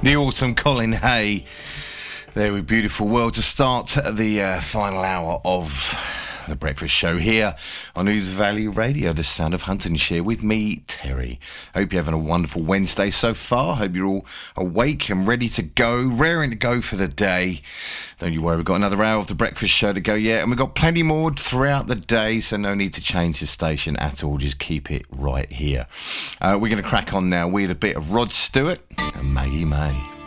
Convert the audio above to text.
The awesome Colin Hay. There with Beautiful World to start the final hour of the breakfast show here on News Valley Radio, the sound of Huntingdonshire, with me, Terry. Hope you're having a wonderful Wednesday so far. Hope you're all awake and ready to go, raring to go for the day. Don't you worry, we've got another hour of the breakfast show to go yet, and we've got plenty more throughout the day, so no need to change the station at all. Just keep it right here. We're going to crack on now with a bit of Rod Stewart and Maggie May.